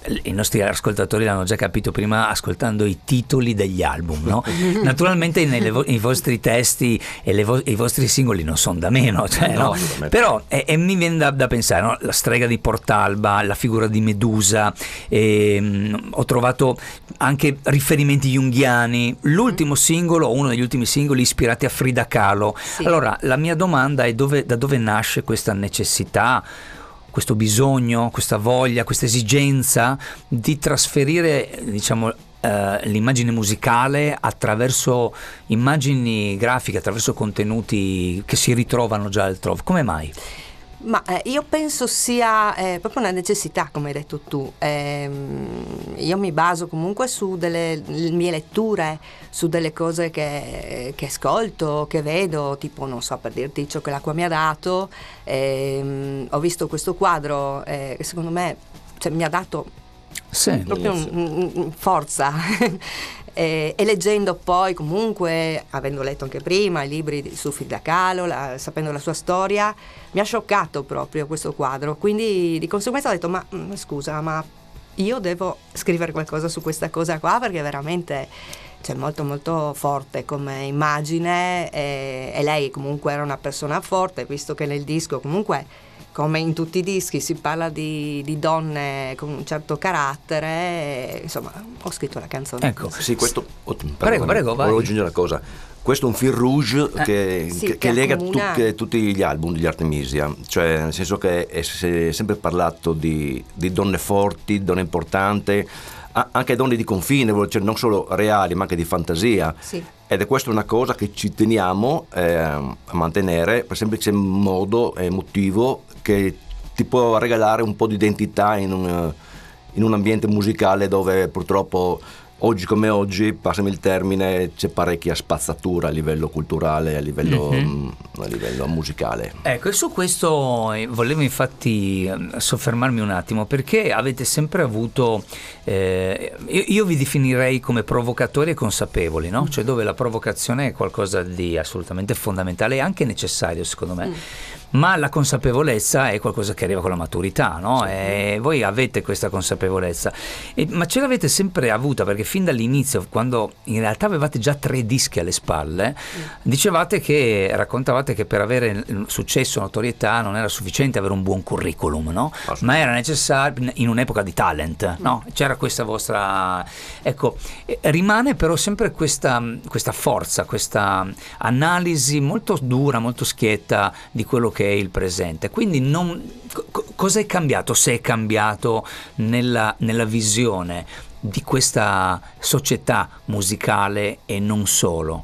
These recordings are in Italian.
i nostri ascoltatori l'hanno già capito prima ascoltando i titoli degli album, no? Naturalmente i vostri testi e i vostri singoli non sono da meno, cioè, no? Però mi viene da pensare, no? La strega di Portalba, la figura di Medusa, ho trovato anche riferimenti junghiani, l'ultimo singolo, uno degli ultimi singoli ispirati a Frida Kahlo. Sì. Allora la mia domanda è da dove nasce questa necessità, questo bisogno, questa voglia, questa esigenza di trasferire, diciamo, l'immagine musicale attraverso immagini grafiche, attraverso contenuti che si ritrovano già altrove? Come mai? Ma io penso sia proprio una necessità, come hai detto tu. Io mi baso comunque su delle mie letture, su delle cose che ascolto, che vedo, tipo, non so, per dirti ciò che l'acqua mi ha dato. Ho visto questo quadro che secondo me, cioè, mi ha dato proprio forza. E leggendo poi, comunque, avendo letto anche prima i libri su Frida Kahlo, sapendo la sua storia, mi ha scioccato proprio questo quadro. Quindi di conseguenza ho detto, ma scusa, ma io devo scrivere qualcosa su questa cosa qua, perché veramente, cioè, molto molto forte come immagine, e lei comunque era una persona forte, visto che nel disco comunque, come in tutti i dischi, si parla di donne con un certo carattere, insomma, ho scritto la canzone. Ecco. Sì, questo... Prego, vai. Volevo aggiungere una cosa. Questo è un fil rouge che lega tutti gli album degli Artemisia, cioè nel senso che si è sempre parlato di donne forti, donne importanti, anche donne di confine, cioè non solo reali ma anche di fantasia. Sì. Ed è questa una cosa che ci teniamo a mantenere per semplice modo e motivo che ti può regalare un po' di identità in un ambiente musicale dove purtroppo oggi come oggi, passami il termine, c'è parecchia spazzatura a livello culturale, a livello musicale. Ecco, e su questo volevo infatti soffermarmi un attimo, perché avete sempre avuto, io vi definirei come provocatori e consapevoli, no? Cioè dove la provocazione è qualcosa di assolutamente fondamentale e anche necessario, secondo me. Ma la consapevolezza è qualcosa che arriva con la maturità, no? E voi avete questa consapevolezza, ma ce l'avete sempre avuta, perché fin dall'inizio, quando in realtà avevate già 3 dischi alle spalle, raccontavate che per avere successo, notorietà, non era sufficiente avere un buon curriculum, no? Ma era necessario in un'epoca di talent, no? C'era questa vostra... Ecco, rimane però sempre questa forza, questa analisi molto dura, molto schietta di quello che è il presente. Quindi cosa è cambiato, se è cambiato nella visione di questa società musicale e non solo?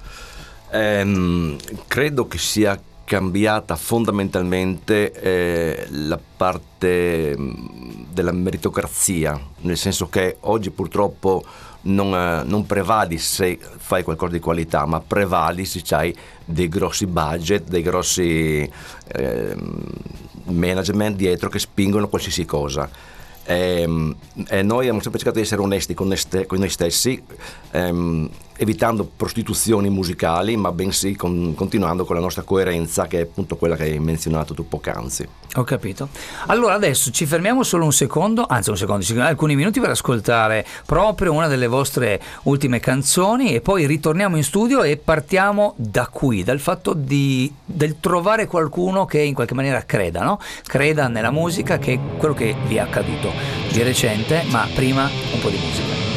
Credo che sia cambiata fondamentalmente la parte della meritocrazia, nel senso che oggi purtroppo non prevali se fai qualcosa di qualità, ma prevali se hai dei grossi budget, dei grossi management dietro che spingono qualsiasi cosa. E noi abbiamo sempre cercato di essere onesti con noi stessi, evitando prostituzioni musicali, ma bensì continuando con la nostra coerenza, che è appunto quella che hai menzionato tu poc'anzi. Ho capito. Allora adesso ci fermiamo solo alcuni minuti per ascoltare proprio una delle vostre ultime canzoni, e poi ritorniamo in studio e partiamo da qui, dal fatto del trovare qualcuno che in qualche maniera creda, no? Creda nella musica, che è quello che vi è accaduto di recente, ma prima un po' di musica.